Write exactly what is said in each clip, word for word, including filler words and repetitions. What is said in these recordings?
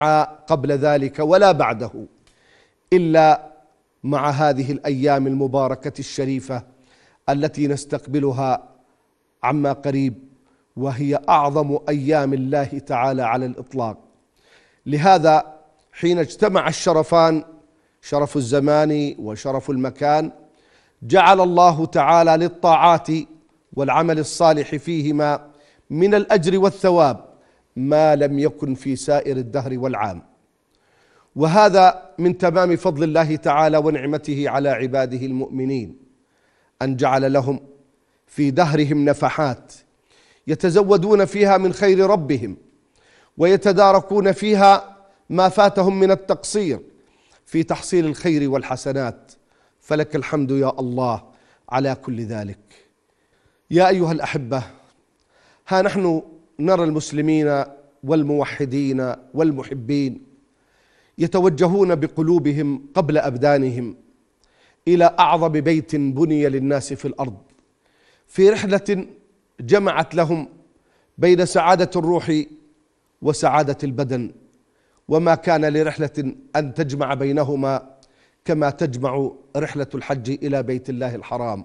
قبل ذلك ولا بعده إلا مع هذه الأيام المباركة الشريفة التي نستقبلها عما قريب، وهي أعظم أيام الله تعالى على الإطلاق. لهذا حين اجتمع الشرفان، شرف الزمان وشرف المكان، جعل الله تعالى للطاعات والعمل الصالح فيهما من الأجر والثواب ما لم يكن في سائر الدهر والعام. وهذا من تمام فضل الله تعالى ونعمته على عباده المؤمنين، أن جعل لهم في دهرهم نفحات يتزودون فيها من خير ربهم، ويتداركون فيها ما فاتهم من التقصير في تحصيل الخير والحسنات. فلك الحمد يا الله على كل ذلك. يا أيها الأحبة، ها نحن نرى المسلمين والموحدين والمحبين يتوجهون بقلوبهم قبل أبدانهم إلى أعظم بيت بني للناس في الأرض، في رحلة جمعت لهم بين سعادة الروح وسعادة البدن، وما كان لرحلة أن تجمع بينهما كما تجمع رحلة الحج إلى بيت الله الحرام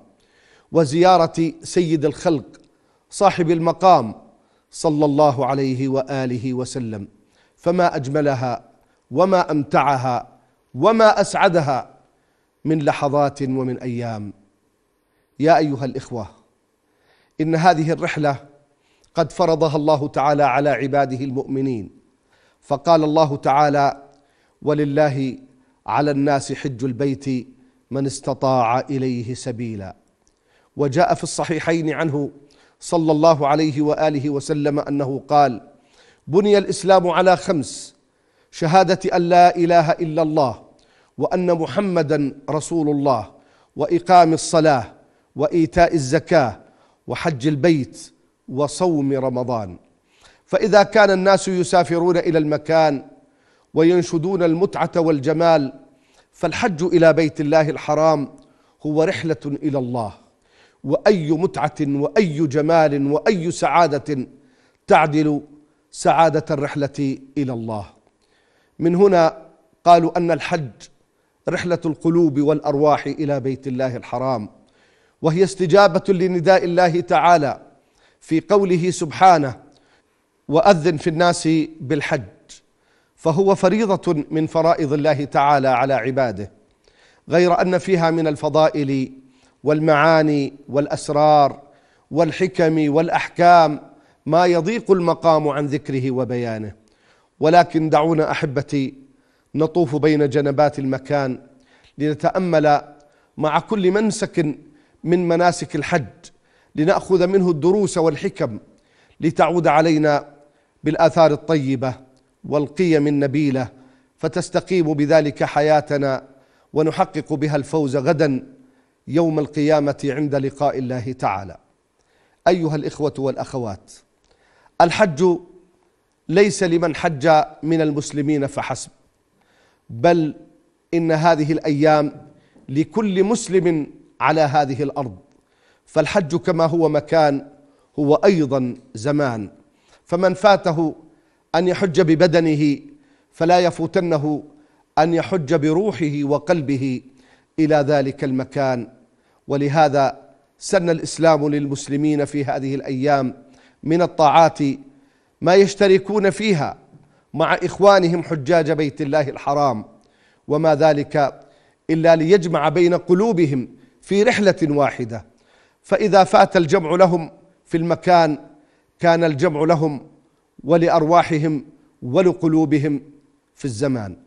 وزيارة سيد الخلق صاحب المقام صلى الله عليه وآله وسلم. فما أجملها وما أمتعها وما أسعدها من لحظات ومن أيام. يا أيها الإخوة، إن هذه الرحلة قد فرضها الله تعالى على عباده المؤمنين، فقال الله تعالى: ولله على الناس حج البيت من استطاع إليه سبيلا. وجاء في الصحيحين عنه صلى الله عليه وآله وسلم أنه قال: بني الإسلام على خمس: شهادة أن لا إله إلا الله وأن محمدا رسول الله، وإقام الصلاة، وإيتاء الزكاة، وحج البيت، وصوم رمضان. فإذا كان الناس يسافرون إلى المكان وينشدون المتعة والجمال، فالحج إلى بيت الله الحرام هو رحلة إلى الله، وأي متعة وأي جمال وأي سعادة تعدل سعادة الرحلة إلى الله. من هنا قالوا أن الحج رحلة القلوب والأرواح إلى بيت الله الحرام، وهي استجابة لنداء الله تعالى في قوله سبحانه: وأذن في الناس بالحج. فهو فريضة من فرائض الله تعالى على عباده، غير أن فيها من الفضائل والمعاني والأسرار والحكم والأحكام ما يضيق المقام عن ذكره وبيانه. ولكن دعونا أحبتي نطوف بين جنبات المكان لنتأمل مع كل منسك من مناسك الحج، لنأخذ منه الدروس والحكم لتعود علينا بالآثار الطيبة والقيم النبيلة، فتستقيم بذلك حياتنا ونحقق بها الفوز غدا يوم القيامة عند لقاء الله تعالى. أيها الإخوة والأخوات، الحج ليس لمن حج من المسلمين فحسب، بل إن هذه الأيام لكل مسلم على هذه الأرض. فالحج كما هو مكان هو أيضا زمان، فمن فاته أن يحج ببدنه فلا يفوتنه أن يحج بروحه وقلبه إلى ذلك المكان. ولهذا سن الإسلام للمسلمين في هذه الأيام من الطاعات ما يشتركون فيها مع إخوانهم حجاج بيت الله الحرام، وما ذلك إلا ليجمع بين قلوبهم في رحلة واحدة. فإذا فات الجمع لهم في المكان كان الجمع لهم ولأرواحهم ولقلوبهم في الزمان.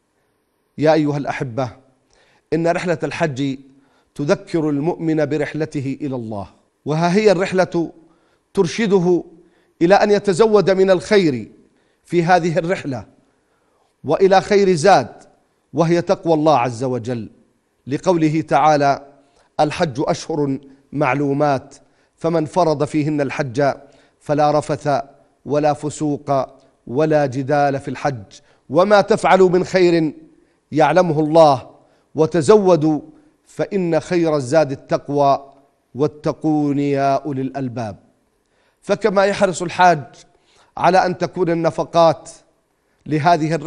يا أيها الأحبة، إن رحلة الحج تذكر المؤمن برحلته إلى الله، وها هي الرحلة ترشده إلى أن يتزود من الخير في هذه الرحلة وإلى خير زاد، وهي تقوى الله عز وجل، لقوله تعالى: الحج أشهر معلومات فمن فرض فيهن الحج فلا رفث ولا فسوق ولا جدال في الحج وما تفعلوا من خير يعلمه الله وتزودوا فإن خير الزاد التقوى واتقون يا أولي الألباب. فكما يحرص الحاج على أن تكون النفقات لهذه الرحلة